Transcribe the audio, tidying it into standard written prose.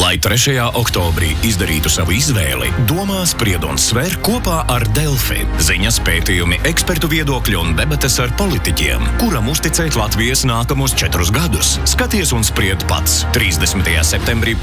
Lai 3. oktobrī izdarītu savu izvēli, domā, spried un sver kopā ar Delfi. Ziņas, pētījumi, ekspertu viedokļi un debates ar politiķiem, kuram uzticēt Latvijas nākamos 4 gadus. Skaties un spried pats 30. septembrī